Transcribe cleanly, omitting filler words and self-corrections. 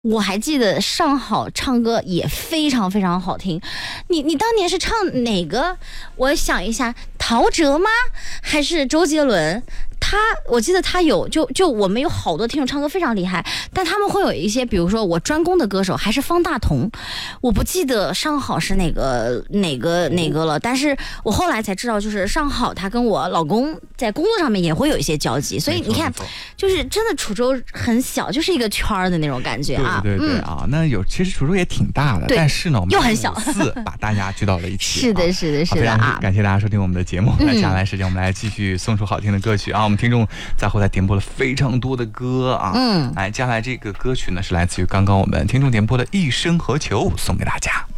我还记得上好唱歌也非常非常好听，你当年是唱哪个？我想一下，陶喆吗？还是周杰伦？我记得他有就我们有好多听众唱歌非常厉害，但他们会有一些，比如说我专攻的歌手还是方大同，我不记得上好是哪个了，但是我后来才知道，就是上好他跟我老公在工作上面也会有一些交集，所以你看，就是真的滁州很小，就是一个圈儿的那种感觉啊。 对啊，那其实滁州也挺大的，但是呢，我们又很小， 把大家聚到了一起。 是的啊， 感谢大家收听我们的节目。那接下来时间我们来继续送出好听的歌曲啊，我们听众在后台点播了非常多的歌啊，接下来这个歌曲呢是来自于刚刚我们听众点播的《一生何求》，送给大家。